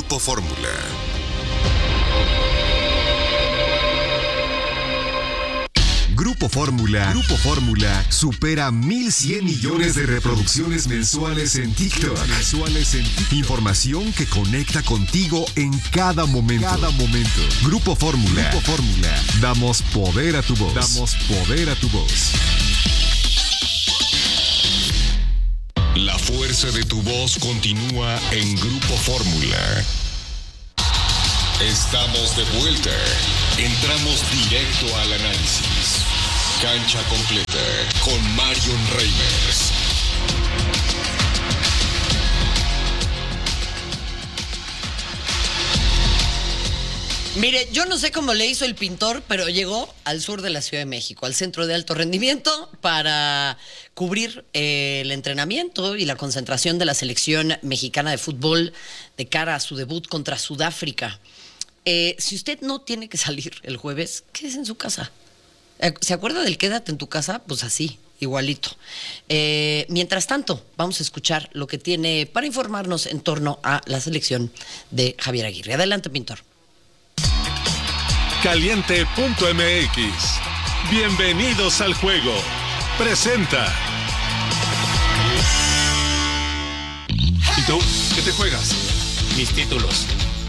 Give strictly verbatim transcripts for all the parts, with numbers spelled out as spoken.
Grupo Fórmula. Grupo Fórmula, Grupo Fórmula supera mil cien millones de reproducciones mensuales en TikTok. Mensuales en TikTok. Información que conecta contigo en cada momento. Cada momento. Grupo Fórmula. Grupo Fórmula. Damos poder a tu voz. Damos poder a tu voz. La fuerza de tu voz continúa en Grupo Fórmula. Estamos de vuelta. Entramos directo al análisis. Cancha completa con Marion Reimers. Mire, yo no sé cómo le hizo el pintor, pero llegó al sur de la Ciudad de México, al centro de alto rendimiento, para cubrir eh, el entrenamiento y la concentración de la selección mexicana de fútbol de cara a su debut contra Sudáfrica. Eh, si usted no tiene que salir el jueves, quédese en su casa. ¿Se acuerda del quédate en tu casa? Pues así, igualito. Eh, mientras tanto, vamos a escuchar lo que tiene para informarnos en torno a la selección de Javier Aguirre. Adelante, pintor. Caliente punto M X. Bienvenidos al juego. Presenta. ¿Y tú? ¿Qué te juegas? Mis títulos.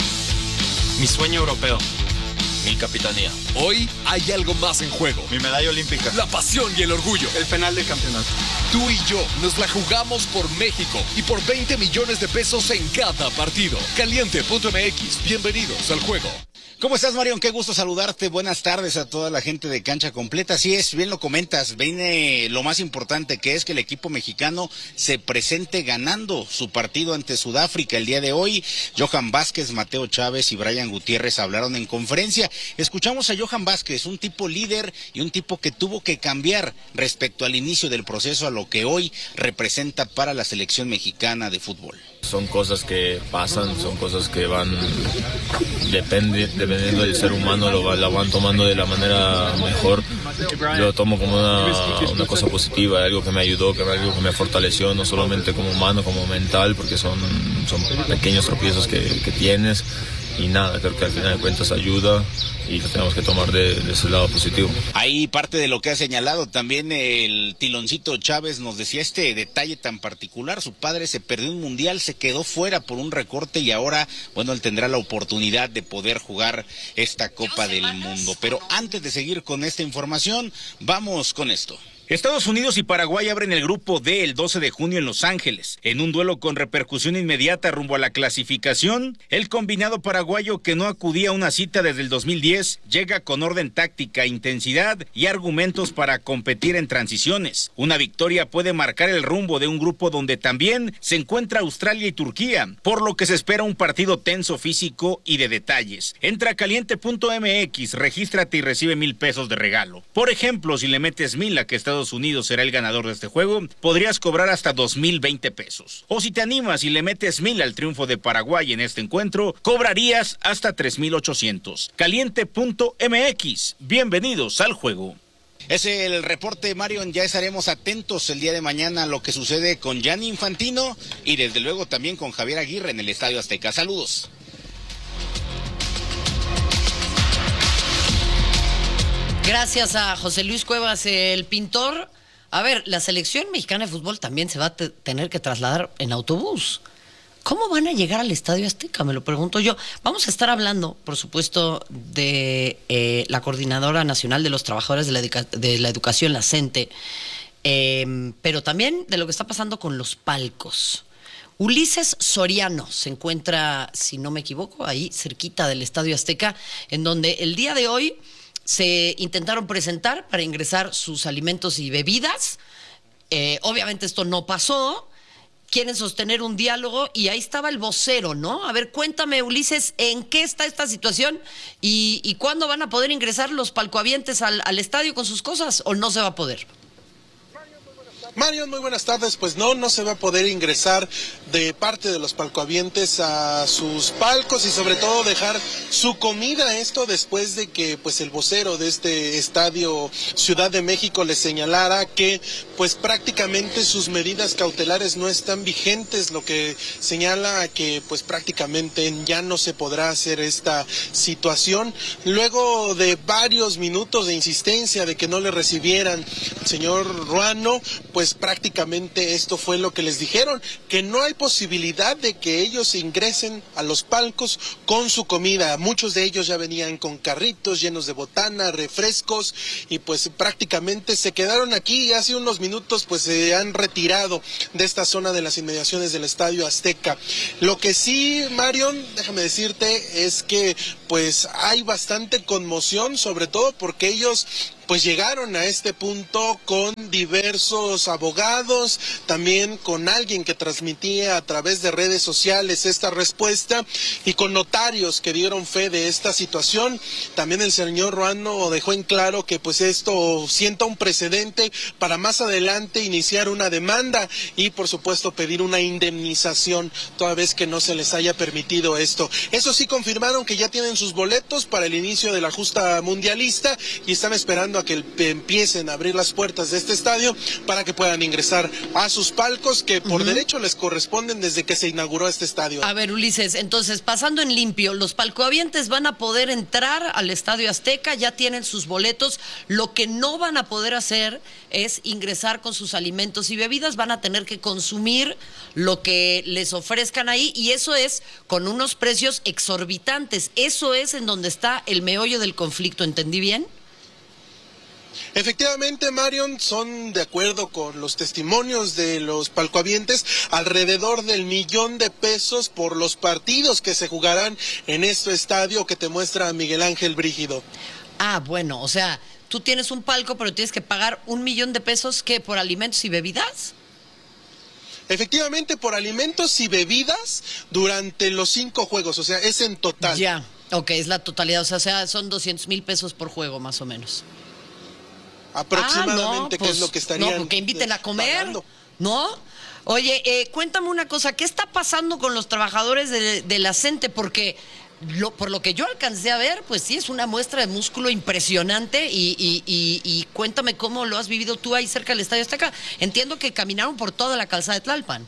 Mi sueño europeo. Mi capitanía. Hoy hay algo más en juego. Mi medalla olímpica. La pasión y el orgullo. El penal de campeonato. Tú y yo nos la jugamos por México y por veinte millones de pesos en cada partido. Caliente punto M X. Bienvenidos al juego. ¿Cómo estás, Marion? Qué gusto saludarte. Buenas tardes a toda la gente de Cancha Completa. Así es, bien lo comentas. Viene lo más importante, que es que el equipo mexicano se presente ganando su partido ante Sudáfrica el día de hoy. Johan Vázquez, Mateo Chávez y Brian Gutiérrez hablaron en conferencia. Escuchamos a Johan Vázquez, un tipo líder y un tipo que tuvo que cambiar respecto al inicio del proceso a lo que hoy representa para la selección mexicana de fútbol. Son cosas que pasan, son cosas que van, depende, dependiendo del ser humano, lo va, la van tomando de la manera mejor. Yo lo tomo como una, una cosa positiva, algo que me ayudó, que algo que me fortaleció, no solamente como humano, como mental, porque son, son pequeños tropiezos que, que tienes. Y nada, creo que al final de cuentas ayuda y lo tenemos que tomar de, de ese lado positivo. Ahí parte de lo que ha señalado también el Tiloncito Chávez nos decía este detalle tan particular. Su padre se perdió un mundial, se quedó fuera por un recorte y ahora, bueno, él tendrá la oportunidad de poder jugar esta Copa del Mundo. Pero antes de seguir con esta información, vamos con esto. Estados Unidos y Paraguay abren el grupo D el doce de junio en Los Ángeles. En un duelo con repercusión inmediata rumbo a la clasificación, el combinado paraguayo, que no acudía a una cita desde el dos mil diez, llega con orden táctica, intensidad y argumentos para competir en transiciones. Una victoria puede marcar el rumbo de un grupo donde también se encuentra Australia y Turquía, por lo que se espera un partido tenso, físico y de detalles. Entra a caliente punto M X, regístrate y recibe mil pesos de regalo. Por ejemplo, si le metes mil a que Estados Unidos será el ganador de este juego, podrías cobrar hasta dos mil veinte pesos. O si te animas y le metes mil al triunfo de Paraguay en este encuentro, cobrarías hasta tres mil ochocientos. Caliente punto M X. Bienvenidos al juego. Es el reporte, Marion. Ya estaremos atentos el día de mañana a lo que sucede con Gianni Infantino y desde luego también con Javier Aguirre en el Estadio Azteca. Saludos. Gracias a José Luis Cuevas, el pintor. A ver, la selección mexicana de fútbol también se va a te- tener que trasladar en autobús. ¿Cómo van a llegar al Estadio Azteca? Me lo pregunto yo. Vamos a estar hablando, por supuesto, de eh, la Coordinadora Nacional de los Trabajadores de la, Educa- de la Educación, la CENTE, eh, pero también de lo que está pasando con los palcos. Ulises Soriano se encuentra, si no me equivoco, ahí cerquita del Estadio Azteca, en donde el día de hoy se intentaron presentar para ingresar sus alimentos y bebidas. Eh, obviamente esto no pasó. Quieren sostener un diálogo y ahí estaba el vocero, ¿no? A ver, cuéntame, Ulises, ¿en qué está esta situación? ¿Y, y cuándo van a poder ingresar los palcohabientes al, al estadio con sus cosas o no se va a poder? Marion, muy buenas tardes. Pues no, no se va a poder ingresar de parte de los palcohabientes a sus palcos y sobre todo dejar su comida. Esto después de que pues el vocero de este estadio Ciudad de México le señalara que pues prácticamente sus medidas cautelares no están vigentes, lo que señala que pues prácticamente ya no se podrá hacer esta situación. Luego de varios minutos de insistencia de que no le recibieran al señor Ruano, pues Pues prácticamente esto fue lo que les dijeron, que no hay posibilidad de que ellos ingresen a los palcos con su comida. Muchos de ellos ya venían con carritos llenos de botana, refrescos, y pues prácticamente se quedaron aquí y hace unos minutos pues se han retirado de esta zona de las inmediaciones del Estadio Azteca. Lo que sí, Marion, déjame decirte, es que pues hay bastante conmoción, sobre todo porque ellos pues llegaron a este punto con diversos abogados, también con alguien que transmitía a través de redes sociales esta respuesta y con notarios que dieron fe de esta situación. También el señor Ruano dejó en claro que pues esto sienta un precedente para más adelante iniciar una demanda y por supuesto pedir una indemnización toda vez que no se les haya permitido esto. Eso sí, confirmaron que ya tienen sus boletos para el inicio de la justa mundialista y están esperando a que empiecen a abrir las puertas de este estadio para que puedan ingresar a sus palcos que por uh-huh. derecho les corresponden desde que se inauguró este estadio. A ver, Ulises, entonces pasando en limpio, los palcohabientes van a poder entrar al Estadio Azteca, ya tienen sus boletos, lo que no van a poder hacer es ingresar con sus alimentos y bebidas, van a tener que consumir lo que les ofrezcan ahí y eso es con unos precios exorbitantes, eso es en donde está el meollo del conflicto, ¿entendí bien? Efectivamente, Marion, son de acuerdo con los testimonios de los palcohabientes alrededor del millón de pesos por los partidos que se jugarán en este estadio que te muestra Miguel Ángel Brígido. Ah, bueno, o sea, tú tienes un palco pero tienes que pagar un millón de pesos ¿qué? ¿Por alimentos y bebidas? Efectivamente, por alimentos y bebidas durante los cinco juegos, o sea, es en total. Ya, ok, es la totalidad, o sea, o sea son doscientos mil pesos por juego más o menos. Aproximadamente, ah, no, ¿qué pues, es lo que estarían no, porque inviten a comer, pagando. ¿No? Oye, eh, cuéntame una cosa, ¿qué está pasando con los trabajadores de, de la CENTE? Porque lo, por lo que yo alcancé a ver, pues sí, es una muestra de músculo impresionante y, y, y, y cuéntame cómo lo has vivido tú ahí cerca del Estadio Azteca. Entiendo que caminaron por toda la calzada de Tlalpan.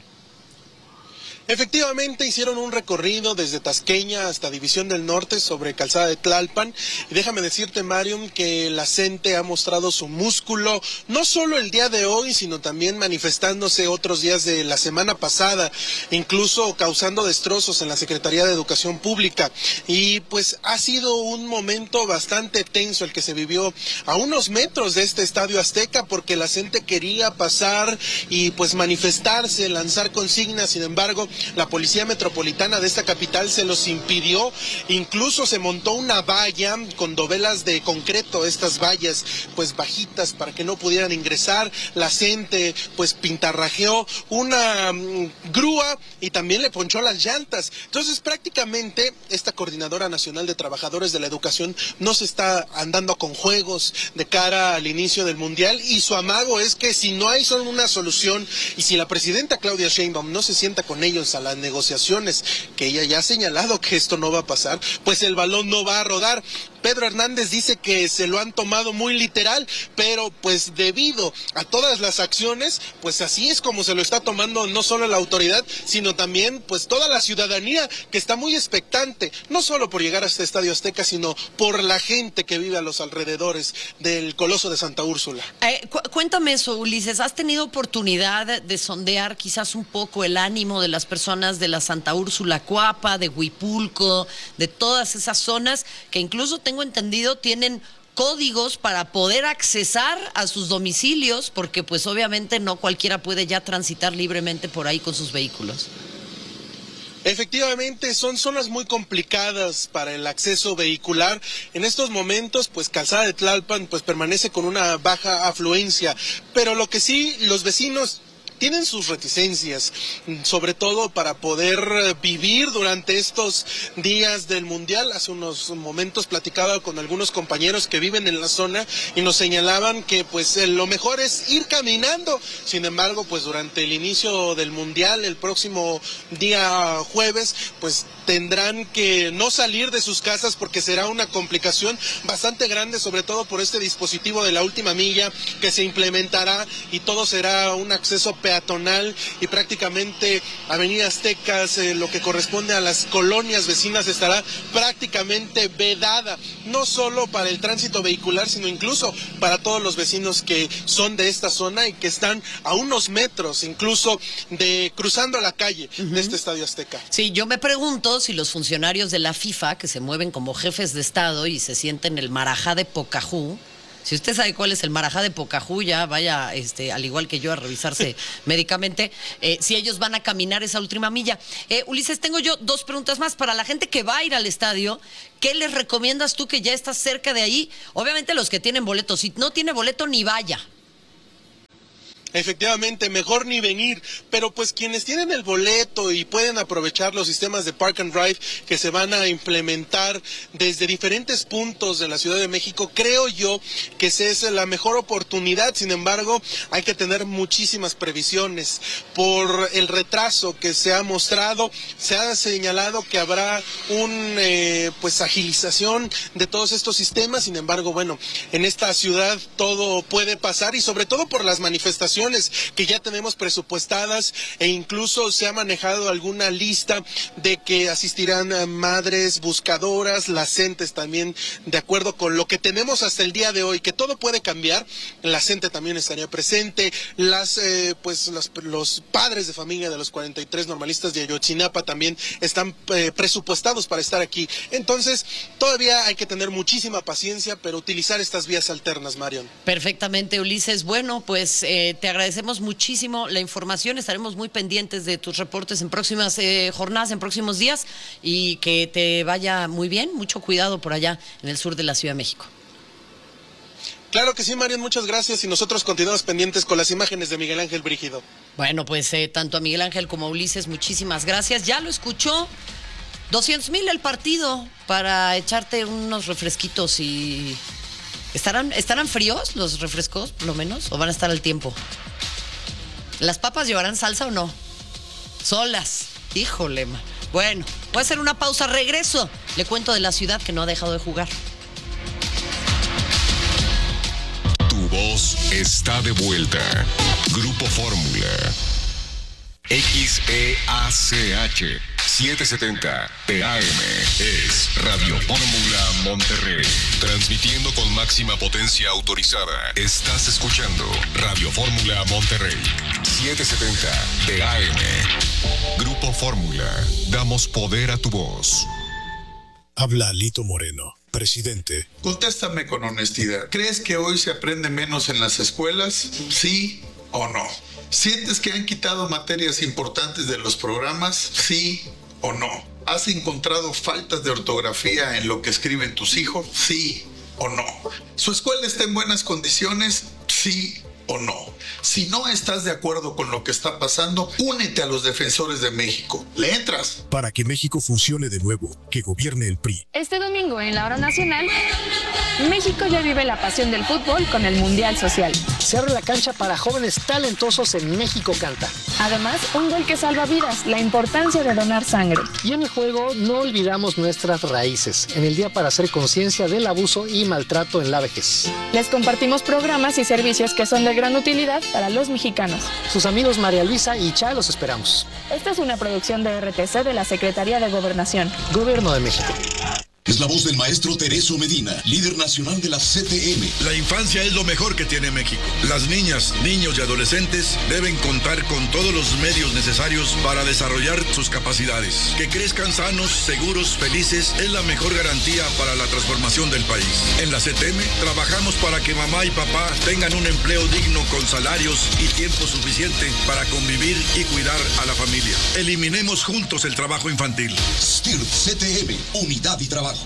Efectivamente, hicieron un recorrido desde Tasqueña hasta División del Norte sobre Calzada de Tlalpan. Y déjame decirte, Marion, que la CENTE ha mostrado su músculo, no solo el día de hoy, sino también manifestándose otros días de la semana pasada, incluso causando destrozos en la Secretaría de Educación Pública. Y pues ha sido un momento bastante tenso el que se vivió a unos metros de este Estadio Azteca, porque la CENTE quería pasar y pues manifestarse, lanzar consignas, sin embargo, la Policía Metropolitana de esta capital se los impidió, incluso se montó una valla con dovelas de concreto, estas vallas pues bajitas para que no pudieran ingresar. La CENTE pues pintarrajeó una um, grúa y también le ponchó las llantas. Entonces prácticamente esta Coordinadora Nacional de Trabajadores de la Educación no se está andando con juegos de cara al inicio del Mundial y su amago es que si no hay solo una solución y si la presidenta Claudia Sheinbaum no se sienta con ellos a las negociaciones, que ella ya ha señalado que esto no va a pasar, pues el balón no va a rodar. Pedro Hernández dice que se lo han tomado muy literal, pero pues debido a todas las acciones, pues así es como se lo está tomando no solo la autoridad, sino también pues toda la ciudadanía que está muy expectante, no solo por llegar a este Estadio Azteca, sino por la gente que vive a los alrededores del Coloso de Santa Úrsula. Eh, cu- cuéntame eso, Ulises, ¿has tenido oportunidad de sondear quizás un poco el ánimo de las personas de la Santa Úrsula Cuapa, de Huipulco, de todas esas zonas que incluso tengo entendido tienen códigos para poder accesar a sus domicilios, porque pues obviamente no cualquiera puede ya transitar libremente por ahí con sus vehículos? Efectivamente, son zonas muy complicadas para el acceso vehicular. En estos momentos, pues Calzada de Tlalpan pues permanece con una baja afluencia, pero lo que sí, los vecinos tienen sus reticencias, sobre todo para poder vivir durante estos días del Mundial. Hace unos momentos platicaba con algunos compañeros que viven en la zona y nos señalaban que pues lo mejor es ir caminando. Sin embargo, pues durante el inicio del Mundial, el próximo día jueves, pues tendrán que no salir de sus casas porque será una complicación bastante grande, sobre todo por este dispositivo de la última milla que se implementará, y todo será un acceso peatonal y prácticamente Avenida Aztecas, eh, lo que corresponde a las colonias vecinas, estará prácticamente vedada, no solo para el tránsito vehicular, sino incluso para todos los vecinos que son de esta zona y que están a unos metros incluso de cruzando la calle uh-huh. de este Estadio Azteca. Sí, yo me pregunto si los funcionarios de la FIFA, que se mueven como jefes de Estado y se sienten el marajá de Pocahú, si usted sabe cuál es el marajá de Pocahú, ya vaya, este, al igual que yo, a revisarse médicamente, eh, si ellos van a caminar esa última milla. Eh, Ulises, tengo yo dos preguntas más. Para la gente que va a ir al estadio, ¿qué les recomiendas tú que ya estás cerca de ahí? Obviamente los que tienen boleto. Si no tiene boleto, ni vaya. Efectivamente, mejor ni venir, pero pues quienes tienen el boleto y pueden aprovechar los sistemas de Park and Ride que se van a implementar desde diferentes puntos de la Ciudad de México, creo yo que esa es la mejor oportunidad. Sin embargo, hay que tener muchísimas previsiones por el retraso que se ha mostrado. Se ha señalado que habrá un eh, pues agilización de todos estos sistemas. Sin embargo, bueno, en esta ciudad todo puede pasar, y sobre todo por las manifestaciones que ya tenemos presupuestadas, e incluso se ha manejado alguna lista de que asistirán madres buscadoras, las entes también, de acuerdo con lo que tenemos hasta el día de hoy, que todo puede cambiar. La gente también estaría presente, las eh, pues los, los padres de familia de los cuarenta y tres normalistas de Ayotzinapa también están eh, presupuestados para estar aquí. Entonces, todavía hay que tener muchísima paciencia, pero utilizar estas vías alternas, Marion. Perfectamente, Ulises. Bueno, pues eh, te agradecemos muchísimo la información. Estaremos muy pendientes de tus reportes en próximas eh, jornadas, en próximos días, y que te vaya muy bien. Mucho cuidado por allá en el sur de la Ciudad de México. Claro que sí, Marion, muchas gracias, y nosotros continuamos pendientes con las imágenes de Miguel Ángel Brígido. Bueno, pues eh, tanto a Miguel Ángel como a Ulises, muchísimas gracias. Ya lo escuchó, doscientos mil el partido para echarte unos refresquitos. Y ¿Estarán, ¿Estarán fríos los refrescos, por lo menos? ¿O van a estar al tiempo? ¿Las papas llevarán salsa o no? Solas. Híjole, ma. Bueno, voy a hacer una pausa. Regreso. Le cuento de la ciudad que no ha dejado de jugar. Tu voz está de vuelta. Grupo Fórmula. X E A C H setecientos setenta P A M es Radio Fórmula Monterrey. Transmitiendo con máxima potencia autorizada. Estás escuchando Radio Fórmula Monterrey. setecientos setenta P A M. Grupo Fórmula. Damos poder a tu voz. Habla Alito Moreno, presidente. Contéstame con honestidad. ¿Crees que hoy se aprende menos en las escuelas? ¿Sí o no? ¿Sientes que han quitado materias importantes de los programas? ¿Sí o no? ¿Has encontrado faltas de ortografía en lo que escriben tus hijos? ¿Sí o no? ¿Su escuela está en buenas condiciones? ¿Sí o no? Si no estás de acuerdo con lo que está pasando, únete a los defensores de México. ¿Le entras? Para que México funcione de nuevo, que gobierne el P R I. Este domingo en la hora nacional, México ya vive la pasión del fútbol con el Mundial Social. Se abre la cancha para jóvenes talentosos en México Canta. Además, un gol que salva vidas, la importancia de donar sangre. Y en el juego no olvidamos nuestras raíces, en el Día para hacer conciencia del abuso y maltrato en la vejez. Les compartimos programas y servicios que son de gran utilidad para los mexicanos. Sus amigos María Luisa y Cha los esperamos. Esta es una producción de R T C de la Secretaría de Gobernación. Gobierno de México. Es la voz del maestro Teresio Medina, líder nacional de la C T M. La infancia es lo mejor que tiene México. Las niñas, niños y adolescentes deben contar con todos los medios necesarios para desarrollar sus capacidades. Que crezcan sanos, seguros, felices es la mejor garantía para la transformación del país. En la C T M trabajamos para que mamá y papá tengan un empleo digno con salarios y tiempo suficiente para convivir y cuidar a la familia. Eliminemos juntos el trabajo infantil. S T I R C T M, unidad y trabajo.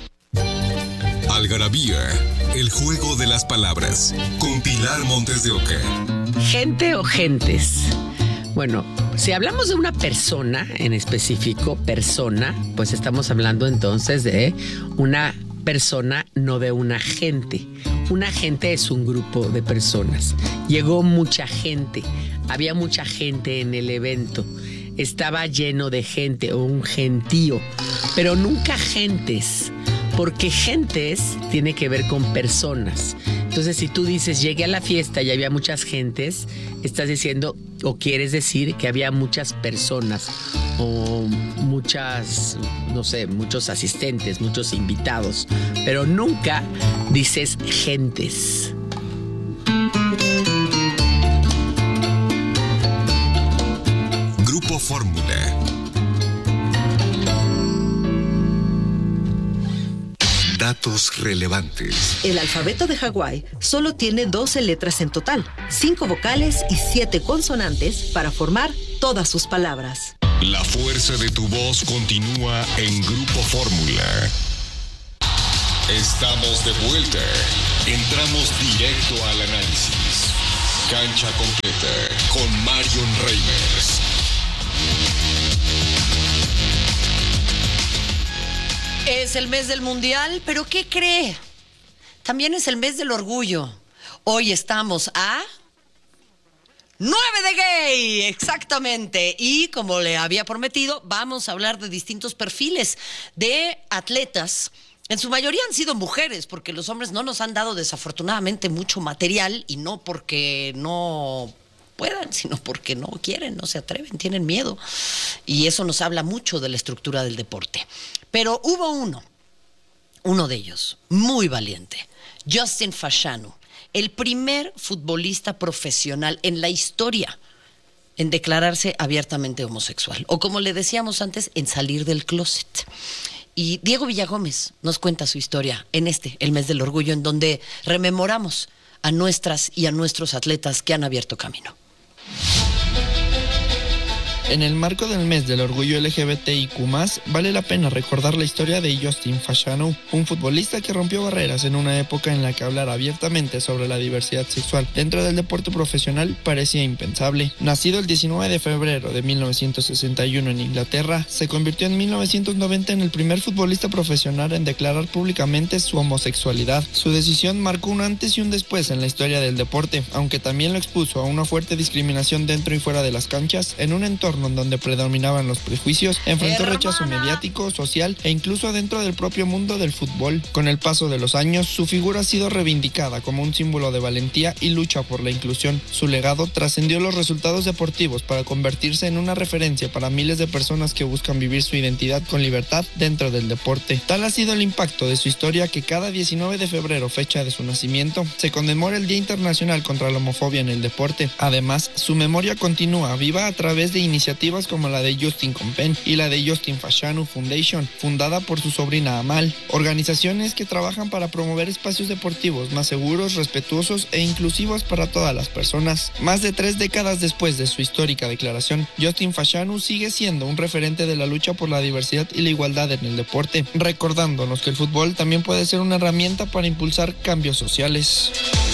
Algarabía, el juego de las palabras, con Pilar Montes de Oca. Gente o gentes. Bueno, si hablamos de una persona en específico, persona, pues estamos hablando entonces de una persona, no de una gente. Una gente es un grupo de personas. Llegó mucha gente, había mucha gente en el evento. Estaba lleno de gente o un gentío, pero nunca gentes, porque gentes tiene que ver con personas. Entonces, si tú dices, llegué a la fiesta y había muchas gentes, estás diciendo o quieres decir que había muchas personas o muchas, no sé, muchos asistentes, muchos invitados, pero nunca dices gentes. Grupo Fórmula. Datos relevantes. El alfabeto de Hawái solo tiene doce letras en total, cinco vocales y siete consonantes para formar todas sus palabras. La fuerza de tu voz continúa en Grupo Fórmula. Estamos de vuelta. Entramos directo al análisis. Cancha completa con Marion Reimers. Es el mes del Mundial, pero ¿qué cree? También es el mes del orgullo. Hoy estamos a nueve de gay, exactamente. Y como le había prometido, vamos a hablar de distintos perfiles de atletas. En su mayoría han sido mujeres, porque los hombres no nos han dado desafortunadamente mucho material, y no porque no puedan, sino porque no quieren, no se atreven, tienen miedo. Y eso nos habla mucho de la estructura del deporte. Pero hubo uno, uno de ellos, muy valiente, Justin Fashanu, el primer futbolista profesional en la historia en declararse abiertamente homosexual, o como le decíamos antes, en salir del closet. Y Diego Villagómez nos cuenta su historia en este, el mes del orgullo, en donde rememoramos a nuestras y a nuestros atletas que han abierto camino. En el marco del mes del orgullo L G B T I Q más, vale la pena recordar la historia de Justin Fashanu, un futbolista que rompió barreras en una época en la que hablar abiertamente sobre la diversidad sexual dentro del deporte profesional parecía impensable. Nacido el diecinueve de febrero de mil novecientos sesenta y uno en Inglaterra, se convirtió en mil novecientos noventa en el primer futbolista profesional en declarar públicamente su homosexualidad. Su decisión marcó un antes y un después en la historia del deporte, aunque también lo expuso a una fuerte discriminación dentro y fuera de las canchas, en un entorno en donde predominaban los prejuicios, enfrentó Hermana. rechazo mediático, social e incluso dentro del propio mundo del fútbol. Con el paso de los años, su figura ha sido reivindicada como un símbolo de valentía y lucha por la inclusión. Su legado trascendió los resultados deportivos para convertirse en una referencia para miles de personas que buscan vivir su identidad con libertad dentro del deporte. Tal ha sido el impacto de su historia que cada diecinueve de febrero, fecha de su nacimiento, se conmemora el Día Internacional contra la Homofobia en el deporte. Además, su memoria continúa viva a través de iniciativas como la de Justin Compen y la de Justin Fashanu Foundation, fundada por su sobrina Amal, organizaciones que trabajan para promover espacios deportivos más seguros, respetuosos e inclusivos para todas las personas. Más de tres décadas después de su histórica declaración, Justin Fashanu sigue siendo un referente de la lucha por la diversidad y la igualdad en el deporte, recordándonos que el fútbol también puede ser una herramienta para impulsar cambios sociales.